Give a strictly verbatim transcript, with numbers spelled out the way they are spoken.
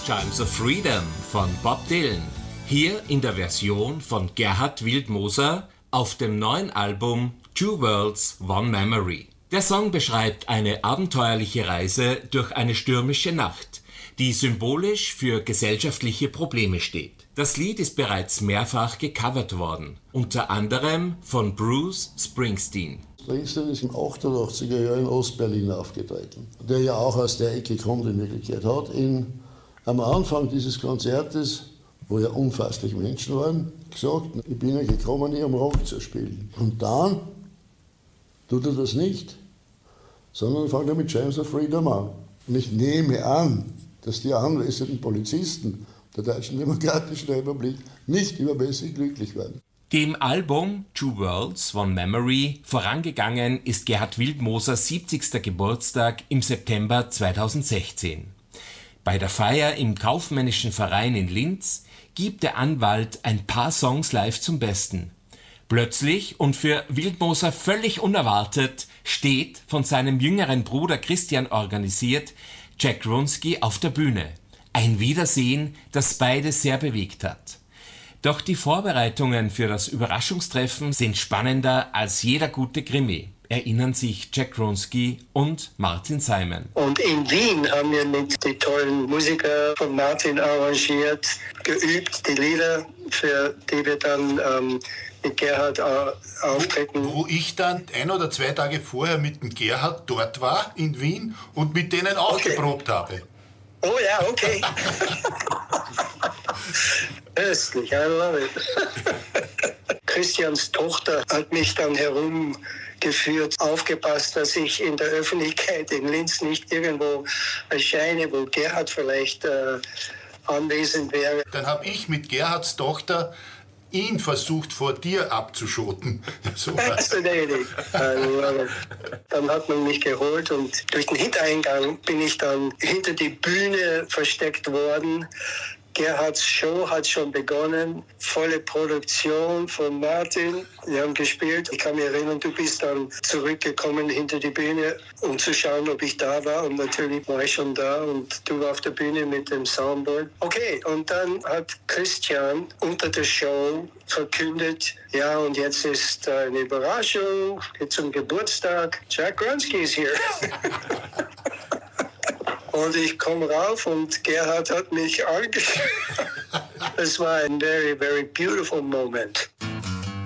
Chimes of Freedom von Bob Dylan, hier in der Version von Gerhard Wildmoser auf dem neuen Album Two Worlds, One Memory. Der Song beschreibt eine abenteuerliche Reise durch eine stürmische Nacht, die symbolisch für gesellschaftliche Probleme steht. Das Lied ist bereits mehrfach gecovert worden, unter anderem von Bruce Springsteen. Springsteen ist im achtundachtziger Jahren in Ostberlin aufgetreten, der ja auch aus der Ecke kommt in Wirklichkeit. Hat ihn am Anfang dieses Konzertes, wo ja unfasslich Menschen waren, gesagt, ich bin ja gekommen, hier um Rock zu spielen. Und dann tut er das nicht, sondern fängt er mit Chimes of Freedom an. Und ich nehme an, dass die anwesenden Polizisten der Deutschen Demokratischen Republik nicht übermäßig glücklich waren. Dem Album Two Worlds, One Memory vorangegangen ist Gerhard Wildmosers siebzigster Geburtstag im September zweitausendsechzehn. Bei der Feier im Kaufmännischen Verein in Linz gibt der Anwalt ein paar Songs live zum Besten. Plötzlich und für Wildmoser völlig unerwartet steht, von seinem jüngeren Bruder Christian organisiert, Jack Grunski auf der Bühne. Ein Wiedersehen, das beide sehr bewegt hat. Doch die Vorbereitungen für das Überraschungstreffen sind spannender als jeder gute Krimi, erinnern sich Jack Grunski und Martin Simon. Und in Wien haben wir mit den tollen Musikern von Martin arrangiert, geübt, die Lieder, für die wir dann ähm, mit Gerhard äh, auftreten. Wo ich dann ein oder zwei Tage vorher mit dem Gerhard dort war in Wien und mit denen auch okay. geprobt habe. Oh ja, okay. Köstlich, I love it. Christians Tochter hat mich dann herumgeführt, aufgepasst, dass ich in der Öffentlichkeit in Linz nicht irgendwo erscheine, wo Gerhard vielleicht äh, anwesend wäre. Dann habe ich mit Gerhards Tochter ihn versucht, vor dir abzuschotten. So That's an idea. Dann hat man mich geholt und durch den Hintereingang bin ich dann hinter die Bühne versteckt worden. Gerhards Show hat schon begonnen, volle Produktion von Martin. Wir haben gespielt. Ich kann mich erinnern, du bist dann zurückgekommen hinter die Bühne, um zu schauen, ob ich da war. Und natürlich war ich schon da und du warst auf der Bühne mit dem Soundboard. Okay, und dann hat Christian unter der Show verkündet, ja, und jetzt ist eine Überraschung zum Geburtstag. Jack Grunski ist hier. Und ich komme rauf und Gerhard hat mich angeschaut. Es war ein very, very beautiful moment.